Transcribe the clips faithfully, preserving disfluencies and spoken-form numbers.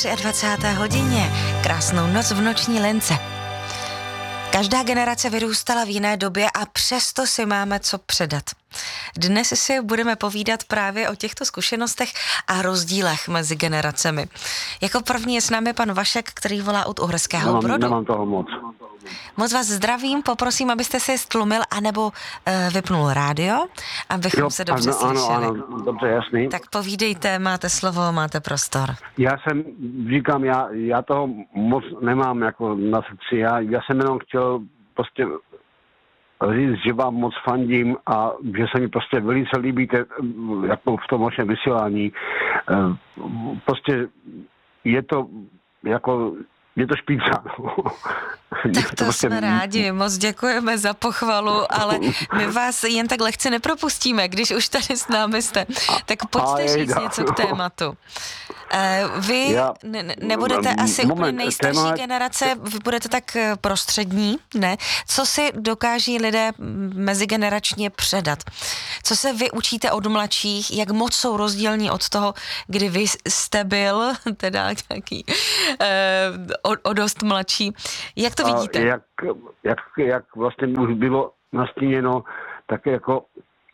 dvacáté třetí hodině. Krásnou noc v noční lince. Každá generace vyrůstala v jiné době a přesto si máme co předat. Dnes si budeme povídat právě o těchto zkušenostech a rozdílech mezi generacemi. Jako první je s námi pan Vašek, který volá od Uherského nemám, Brodu. Nemám toho moc. Moc vás zdravím, poprosím, abyste si stlumil anebo uh, vypnul rádio, abychom Jo, se dobře ano, slyšeli. ano, ano, dobře, jasný. Tak povídejte, máte slovo, máte prostor. Já jsem, říkám, já, já toho moc nemám jako na srdci, já, já jsem jenom chtěl prostě říct, že vám moc fandím a že se mi prostě velice líbíte jako v tom vašem vysílání. Prostě je to jako... Je to špička. Tak to, to prostě... jsme rádi, moc děkujeme za pochvalu, ale my vás jen tak lehce nepropustíme, když už tady s námi jste. Tak pojďte říct jejda. něco k tématu. Vy Já, ne, nebudete asi moment, úplně nejstarší téma... generace, vy budete tak prostřední, ne? Co si dokáží lidé mezigeneračně předat? Co se vy učíte od mladších? Jak moc jsou rozdílní od toho, kdy vy jste byl, teda nějaký o, o dost mladší? Jak to vidíte? A jak, jak, jak vlastně už bylo nastíněno, tak jako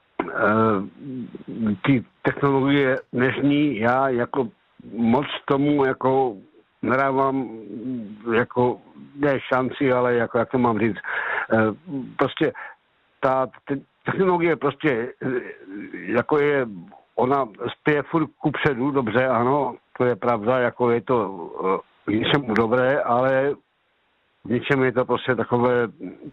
e, ty technologie dnešní, já jako moc tomu jako nedávám jako ne šanci, ale jako, jak to mám říct, e, prostě ta technologie prostě jako je, ona spěje furt kupředu, dobře, ano, to je pravda, jako je to v něčemu dobré, ale v něčem je to prostě takové...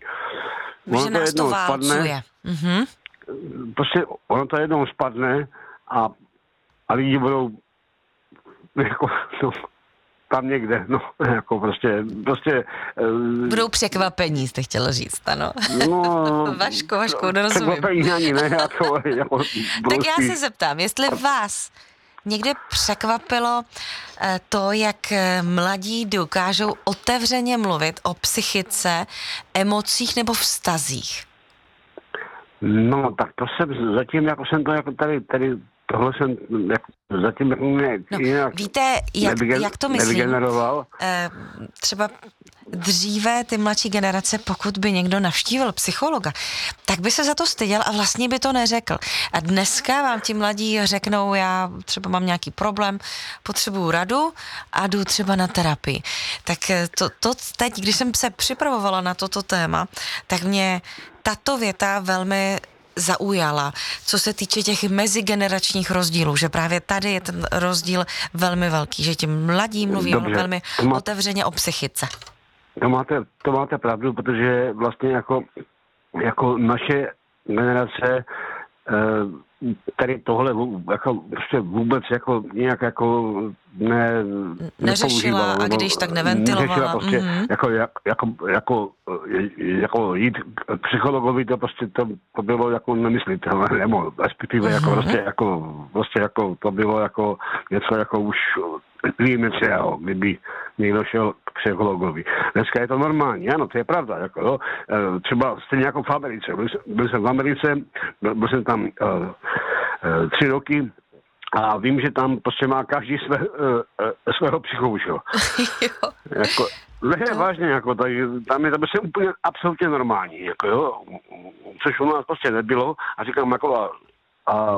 Že nás to válcuje. Mm-hmm. Prostě ono to jednou spadne a, a lidi budou jako, no, tam někde, no, jako prostě, prostě... Budou překvapení, jste chtěl říct, ano. No, Vašku, Vašku, nerozumím. Překvapení ani ne, jako... jako tak já se zeptám, jestli vás někde překvapilo to, jak mladí dokážou otevřeně mluvit o psychice, emocích nebo vztazích? No, tak to jsem zatím, jako jsem to jako tady, tady tohle jsem jako, zatím jako ne, no, jinak víte, jak, nevygen, jak to myslím? Nevygeneroval. E, třeba dříve ty mladší generace, pokud by někdo navštívil psychologa, tak by se za to styděl a vlastně by to neřekl. A dneska vám ti mladí řeknou, já třeba mám nějaký problém, potřebuju radu a jdu třeba na terapii. Tak to, to teď, když jsem se připravovala na toto téma, tak mě tato věta velmi zaujala, co se týče těch mezigeneračních rozdílů, že právě tady je ten rozdíl velmi velký, že ti mladí mluví Dobře, velmi má... otevřeně o psychice. To máte, to máte pravdu, protože vlastně jako, jako naše generace tady tohle jako prostě vůbec jako nějak jako ne, neřešila a když tak neventilovala. Prostě mm-hmm. jako, jako, jako, jako jít k psychologovi, to prostě to, to bylo jako nemyslitelné, nebo respektive mm-hmm. jako prostě jako prostě jako to bylo jako něco jako už výjimečného, kdyby někdo šel k psychologovi. Dneska je to normální, ano, to je pravda. Jako, jo. Třeba stejně jako v Americe. Byl jsem, byl jsem v Americe, byl, byl jsem tam uh, uh, tři roky a vím, že tam prostě má každý své, uh, uh, svého psychoučo. jako, ne, to... vážně, jako, tak, tam je to prostě úplně absolutně normální, jako, jo, což u nás prostě nebylo a říkám, jako a, a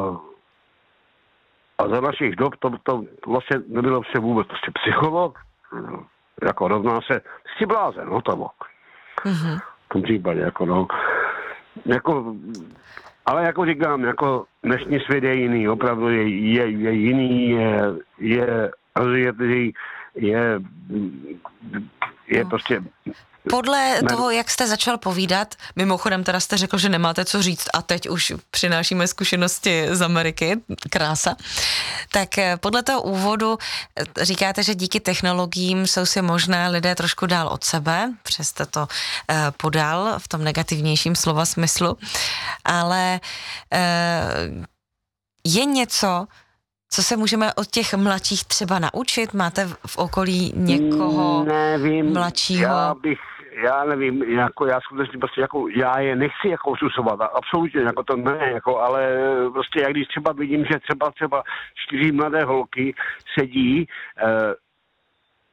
A za našich dob to, to vlastně nebylo vše vůbec. Prostě psycholog, jako rovná se, jsi blázen, hotovo. Mm-hmm. V tom případě, jako no. Jako, ale jako říkám, jako dnešní svět je jiný, opravdu je, je, je jiný, je, je rozjetý, je, je no. prostě... Podle ne. toho, jak jste začal povídat, mimochodem teda jste řekl, že nemáte co říct a teď už přinášíme zkušenosti z Ameriky, krása, tak podle toho úvodu říkáte, že díky technologiím jsou si možné lidé trošku dál od sebe, přesto to eh, podal v tom negativnějším slova smyslu, ale eh, je něco, co se můžeme od těch mladších třeba naučit? Máte v okolí někoho Nevím, mladšího? Já bych, já nevím, jako já skutečně prostě jako, já je nechci jako usuzovat, absolutně, jako to ne, jako, ale prostě jak když třeba vidím, že třeba třeba čtyři mladé holky sedí, eh,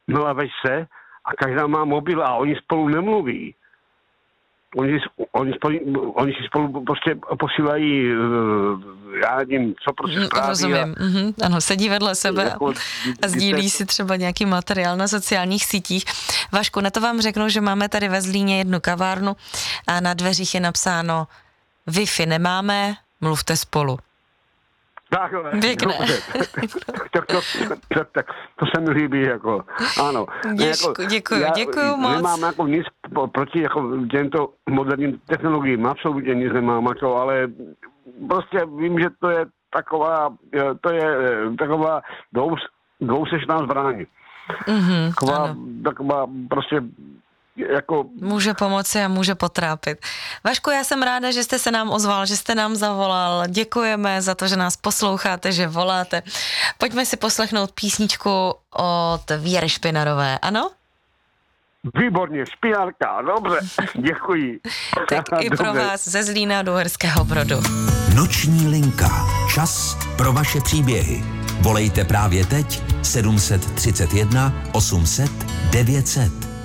no a veď se, a každá má mobil a oni spolu nemluví. Oni, oni, spolu, oni si spolu prostě posílají, já nevím, co prostě zprávy. Rozumím, a, mm-hmm. ano, sedí vedle sebe jako, a sdílí si třeba nějaký materiál na sociálních sítích. Vašku, na to vám řeknu, že máme tady ve Zlíně jednu kavárnu a na dveřích je napsáno Wi-Fi nemáme, mluvte spolu. Tak, pěkné. tak, to, tak, tak, to se mi líbí, jako, ano. Děžku, jako, děkuju, já děkuju moc. Nemám jako nic proti jako těmto moderním technologiím, absolutně nic nemám, jako, ale prostě vím, že to je taková, to je taková dvou, dvousečná zbraň. Mm-hmm, taková, taková prostě jako... Může pomoci a může potrápit. Vašku, já jsem ráda, že jste se nám ozval, že jste nám zavolal. Děkujeme za to, že nás posloucháte, že voláte. Pojďme si poslechnout písničku od Věry Špinarové, ano? Výborně, Špinárka, dobře, děkuji. Tak i pro vás ze Zlína do Uherského Brodu. Noční linka. Čas pro vaše příběhy. Volejte právě teď sedm set třicet jedna osm set devět set.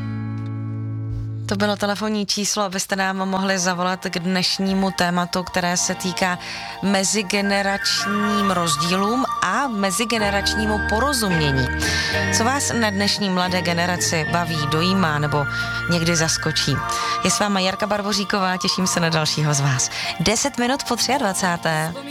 To bylo telefonní číslo, abyste nám mohli zavolat k dnešnímu tématu, které se týká mezigeneračním rozdílům a mezigeneračnímu porozumění. Co vás na dnešní mladé generaci baví, dojímá nebo někdy zaskočí? Je s váma Jarka Barboříková, těším se na dalšího z vás. deset minut po dvacáté třetí